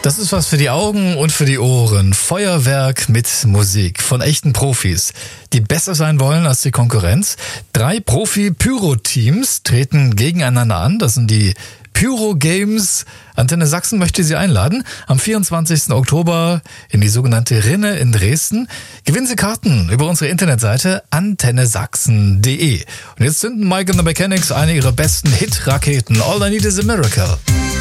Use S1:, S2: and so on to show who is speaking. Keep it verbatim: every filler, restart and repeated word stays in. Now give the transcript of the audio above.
S1: Das ist was für die Augen und für die Ohren. Feuerwerk mit Musik von echten Profis, die besser sein wollen als die Konkurrenz. Drei Profi-Pyro-Teams treten gegeneinander an. Das sind die Pyro Games. Antenne Sachsen möchte Sie einladen am vierundzwanzigsten Oktober in die sogenannte Rinne in Dresden. Gewinnen Sie Karten über unsere Internetseite antenne sachsen punkt de. Und jetzt zünden Mike and the Mechanics eine ihrer besten Hit-Raketen. All I Need is a Miracle.